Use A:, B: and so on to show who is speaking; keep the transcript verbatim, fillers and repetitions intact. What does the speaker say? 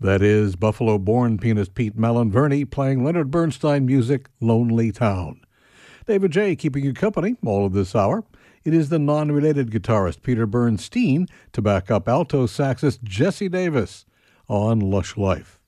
A: That is Buffalo-born pianist Pete Malonverney playing Leonard Bernstein music, Lonely Town. David J. keeping you company all of this hour. It is the non-related guitarist Peter Bernstein to back up alto saxist Jesse Davis on Lush Life.